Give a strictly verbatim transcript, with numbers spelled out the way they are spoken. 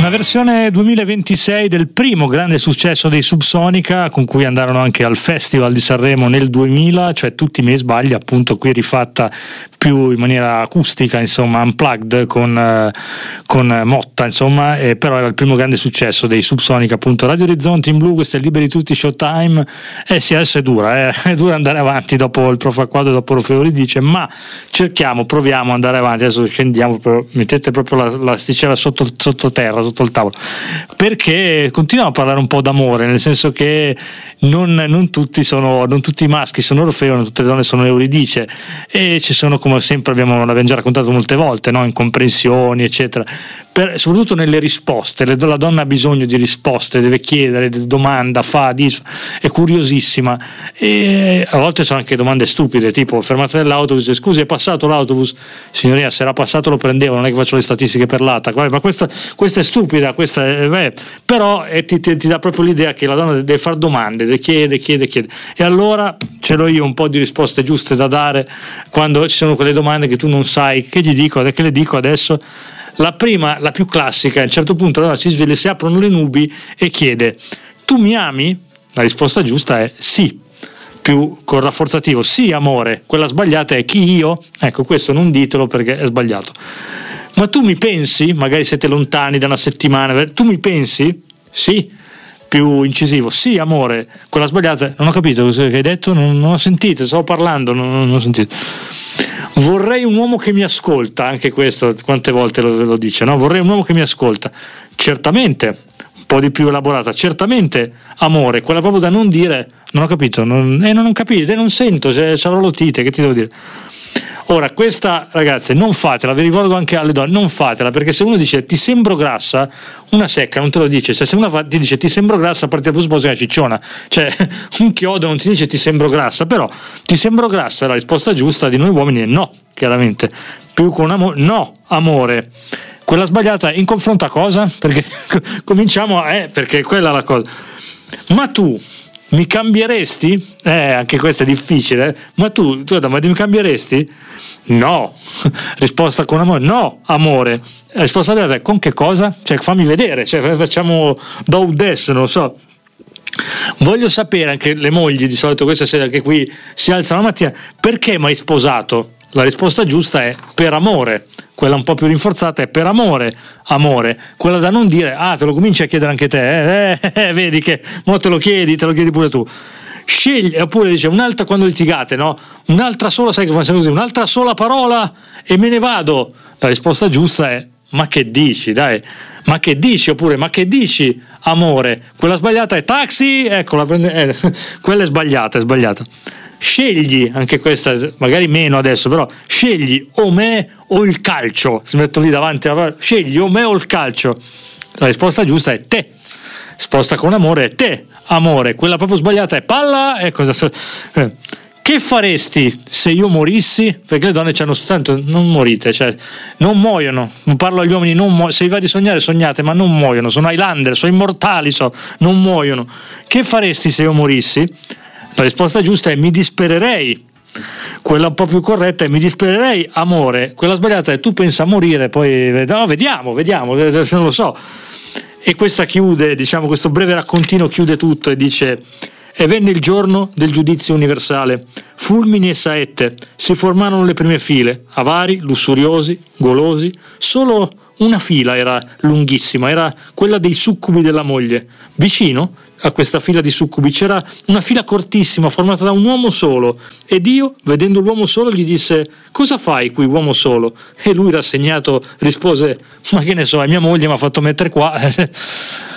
Una versione duemilaventisei del primo grande successo dei Subsonica, con cui andarono anche al Festival di Sanremo nel duemila, cioè Tutti i miei sbagli, appunto qui rifatta più in maniera acustica, insomma, unplugged con, eh, con Motta, insomma, eh, però era il primo grande successo dei Subsonica, appunto. Radio Orizzonte in blu, questo è Liberi Tutti Showtime. Eh sì, adesso è dura, eh, è dura andare avanti dopo il Prof Acquato e dopo Orfeo Euridice, ma cerchiamo, proviamo ad andare avanti. Adesso scendiamo, mettete proprio la, l'asticella sotto, sottoterra, sotto il tavolo, perché continuiamo a parlare un po' d'amore, nel senso che non, non tutti sono, non tutti i maschi sono Orfeo, non tutte le donne sono Euridice, e ci sono, come sempre abbiamo, l'abbiamo già raccontato molte volte, no? Incomprensioni eccetera, per, soprattutto nelle risposte. Le, la donna ha bisogno di risposte, deve chiedere, domanda, fa, disfa, è curiosissima, e a volte sono anche domande stupide, tipo fermata dell'autobus, scusi è passato l'autobus? Signorina, se era passato lo prendevo, non è che faccio le statistiche per l'A T A, ma questa, questa è stupida, questa è, beh, però è, ti, ti, ti dà proprio l'idea che la donna deve fare domande, deve chiede, chiede, chiede, e allora ce l'ho io un po' di risposte giuste da dare quando ci sono quelle domande che tu non sai che gli dico, che le dico adesso. La prima, la più classica, a un certo punto allora si sveglia, si aprono le nubi e chiede: tu mi ami? La risposta giusta è sì, più con rafforzativo, sì amore. Quella sbagliata è chi io? Ecco, questo non ditelo perché è sbagliato. Ma tu mi pensi? Magari siete lontani da una settimana, tu mi pensi? Sì, più incisivo, sì amore. Quella sbagliata, non ho capito cosa hai detto, non, non ho sentito, stavo parlando, non, non ho sentito. Vorrei un uomo che mi ascolta, anche questo quante volte lo, lo dice, no? Vorrei un uomo che mi ascolta. Certamente, un po' di più elaborata, certamente amore, quella proprio da non dire, non ho capito, non, eh, non capite, non sento, se, se avrò l'otite, che ti devo dire? Ora, questa, ragazze, non fatela, vi rivolgo anche alle donne, non fatela, perché se uno dice ti sembro grassa, una secca non te lo dice. Se uno fa, ti dice ti sembro grassa, a partire dal presupposto che è una cicciona, cioè un chiodo non ti dice ti sembro grassa, però ti sembro grassa, la risposta giusta di noi uomini è no, chiaramente, più con amore, no, amore. Quella sbagliata in confronto a cosa? Perché cominciamo a, eh, perché quella è la cosa. Ma tu mi cambieresti? Eh, anche questo è difficile. Ma tu, tu ma mi cambieresti? No. Risposta con amore? No, amore. Risposta vera è con che cosa? Cioè, fammi vedere, cioè, facciamo do des, non lo so. Voglio sapere, anche le mogli di solito questa sera che qui si alzano la mattina, perché mi hai sposato? La risposta giusta è per amore. Quella un po' più rinforzata è per amore, amore. Quella da non dire, ah, te lo cominci a chiedere anche te, eh, eh, eh vedi che mo te lo chiedi, te lo chiedi pure tu. Scegli, oppure dice un'altra, quando litigate, no? Un'altra sola, sai che fa così, un'altra sola parola e me ne vado. La risposta giusta è ma che dici, dai, ma che dici, oppure ma che dici, amore. Quella sbagliata è taxi, ecco, la prende, eh, quella è sbagliata, è sbagliata. Scegli, anche questa magari meno adesso, però scegli o me o il calcio, si metto lì davanti alla, scegli o me o il calcio. La risposta giusta è te. Sposta con amore è te, amore. Quella proprio sbagliata è palla e cosa. Eh. Che faresti se io morissi? Perché le donne c'hanno soltanto, non morite, cioè non muoiono. Parlo agli uomini, non muoiono. Se vi va di sognare, sognate, ma non muoiono. Sono Highlander, sono immortali, so, non muoiono. Che faresti se io morissi? La risposta giusta è mi dispererei. Quella un po' più corretta è mi dispererei, amore. Quella sbagliata è tu pensa a morire, poi no, vediamo, vediamo, non lo so. E questa chiude, diciamo, questo breve raccontino chiude tutto e dice: e venne il giorno del giudizio universale, fulmini e saette, si formarono le prime file, avari, lussuriosi, golosi, solo una fila era lunghissima, era quella dei succubi della moglie. Vicino a questa fila di succubi c'era una fila cortissima formata da un uomo solo, ed io, vedendo l'uomo solo, gli disse: cosa fai qui, uomo solo? E lui, rassegnato, rispose: ma che ne so, è mia moglie, mi ha fatto mettere qua.